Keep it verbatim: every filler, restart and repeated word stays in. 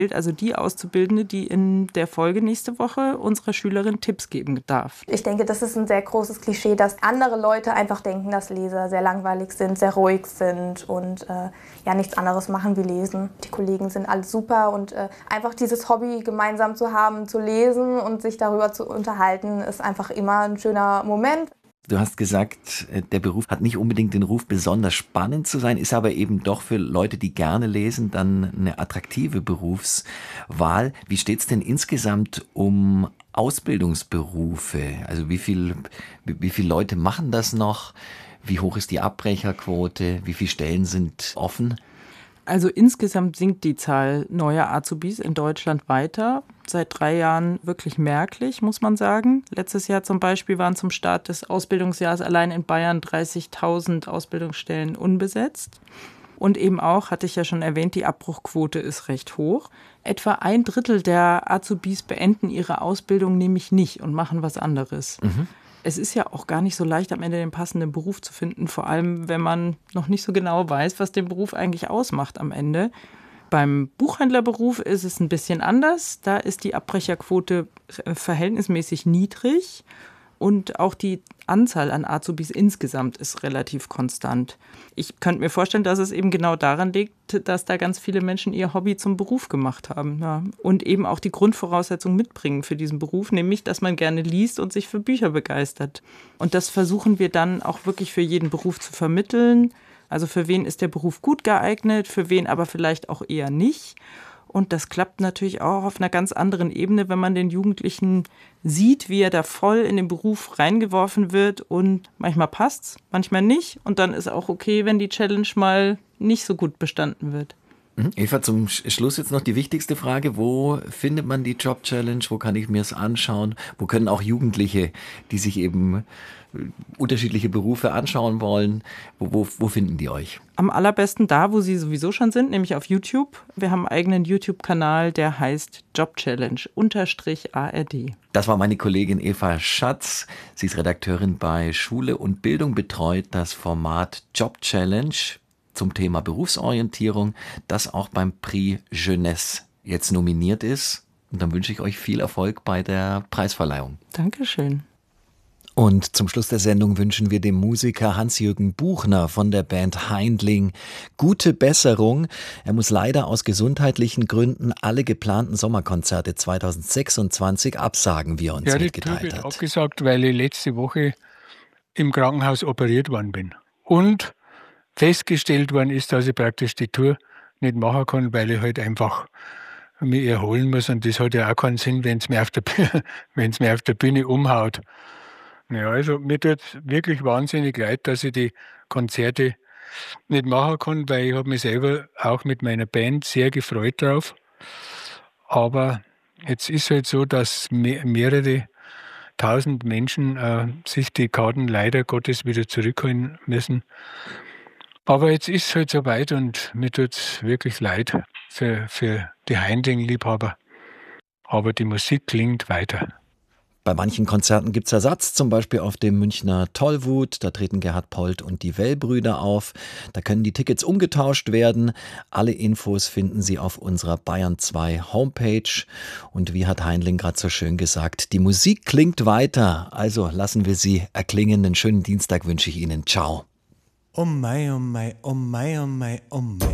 Also die Auszubildende, die in der Folge nächste Woche unserer Schülerin Tipps geben darf. Ich denke, das ist ein sehr großes Klischee, dass andere Leute einfach denken, dass Leser sehr langweilig sind, sehr ruhig sind und äh, ja nichts anderes machen wie lesen. Die Kollegen sind alle super und äh, einfach dieses Hobby gemeinsam zu haben, zu lesen und sich darüber zu unterhalten, ist einfach immer ein schöner Moment. Du hast gesagt, der Beruf hat nicht unbedingt den Ruf, besonders spannend zu sein, ist aber eben doch für Leute, die gerne lesen, dann eine attraktive Berufswahl. Wie steht's denn insgesamt um Ausbildungsberufe? Also wie viel, wie viele Leute machen das noch? Wie hoch ist die Abbrecherquote? Wie viele Stellen sind offen? Also insgesamt sinkt die Zahl neuer Azubis in Deutschland weiter. Seit drei Jahren wirklich merklich, muss man sagen. Letztes Jahr zum Beispiel waren zum Start des Ausbildungsjahres allein in Bayern dreißigtausend Ausbildungsstellen unbesetzt. Und eben auch, hatte ich ja schon erwähnt, die Abbruchquote ist recht hoch. Etwa ein Drittel der Azubis beenden ihre Ausbildung nämlich nicht und machen was anderes. Mhm. Es ist ja auch gar nicht so leicht, am Ende den passenden Beruf zu finden, vor allem wenn man noch nicht so genau weiß, was den Beruf eigentlich ausmacht am Ende. Beim Buchhändlerberuf ist es ein bisschen anders. Da ist die Abbrecherquote verhältnismäßig niedrig und auch die Anzahl an Azubis insgesamt ist relativ konstant. Ich könnte mir vorstellen, dass es eben genau daran liegt, dass da ganz viele Menschen ihr Hobby zum Beruf gemacht haben. Ja. Und eben auch die Grundvoraussetzungen mitbringen für diesen Beruf, nämlich, dass man gerne liest und sich für Bücher begeistert. Und das versuchen wir dann auch wirklich für jeden Beruf zu vermitteln. Also für wen ist der Beruf gut geeignet, für wen aber vielleicht auch eher nicht. Und das klappt natürlich auch auf einer ganz anderen Ebene, wenn man den Jugendlichen sieht, wie er da voll in den Beruf reingeworfen wird. Und manchmal passt's, manchmal nicht. Und dann ist auch okay, wenn die Challenge mal nicht so gut bestanden wird. Eva, zum Schluss jetzt noch die wichtigste Frage. Wo findet man die Job-Challenge? Wo kann ich mir es anschauen? Wo können auch Jugendliche, die sich eben unterschiedliche Berufe anschauen wollen, wo, wo, wo finden die euch? Am allerbesten da, wo sie sowieso schon sind, nämlich auf YouTube. Wir haben einen eigenen YouTube-Kanal, der heißt Job-Challenge unterstrich A R D. Das war meine Kollegin Eva Schatz. Sie ist Redakteurin bei Schule und Bildung, betreut das Format Job-Challenge zum Thema Berufsorientierung, das auch beim Prix Jeunesse jetzt nominiert ist. Und dann wünsche ich euch viel Erfolg bei der Preisverleihung. Dankeschön. Und zum Schluss der Sendung wünschen wir dem Musiker Hans-Jürgen Buchner von der Band Haindling gute Besserung. Er muss leider aus gesundheitlichen Gründen alle geplanten Sommerkonzerte zweitausendsechsundzwanzig absagen, wie er uns ja, mitgeteilt hat. hat. Abgesagt, weil ich letzte Woche im Krankenhaus operiert worden bin. Und festgestellt worden ist, dass ich praktisch die Tour nicht machen kann, weil ich halt einfach mich erholen muss. Und das hat ja auch keinen Sinn, wenn es mir auf der Bühne, wenn es mir auf der Bühne umhaut. Ja, also mir tut es wirklich wahnsinnig leid, dass ich die Konzerte nicht machen kann, weil ich habe mich selber auch mit meiner Band sehr gefreut drauf. Aber jetzt ist halt so, dass me- mehrere tausend Menschen äh, sich die Karten leider Gottes wieder zurückholen müssen. Aber jetzt ist es halt so weit und mir tut es wirklich leid für, für die Haindling-Liebhaber. Aber die Musik klingt weiter. Bei manchen Konzerten gibt's Ersatz, zum Beispiel auf dem Münchner Tollwut. Da treten Gerhard Polt und die Well-Brüder auf. Da können die Tickets umgetauscht werden. Alle Infos finden Sie auf unserer Bayern zwei Homepage. Und wie hat Haindling gerade so schön gesagt, die Musik klingt weiter. Also lassen wir sie erklingen. Einen schönen Dienstag wünsche ich Ihnen. Ciao. Oh mei, oh mei, oh mei, oh mei, oh mei.